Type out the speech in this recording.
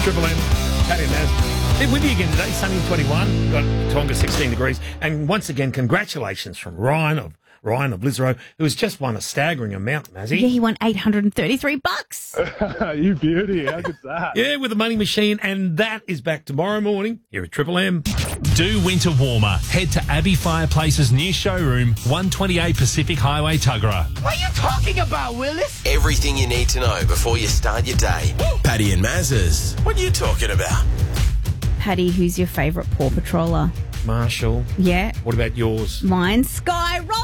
Triple M, Paddy and Naz. They're with you again today, sunny 21, got Tonga 16 degrees. And once again, congratulations from Ryan of Lisero, who has just won a staggering amount, Mazzy. Yeah, he won $833. You beauty. How good's that? Yeah, with the money machine. And that is back tomorrow morning here at Triple M. Do winter warmer. Head to Abbey Fireplace's new showroom, 128 Pacific Highway, Tuggerah. What are you talking about, Willis? Everything you need to know before you start your day. Paddy and Maz's. What are you talking about? Paddy, who's your favourite Paw Patroller? Marshall. Yeah. What about yours? Mine's Sky Roll.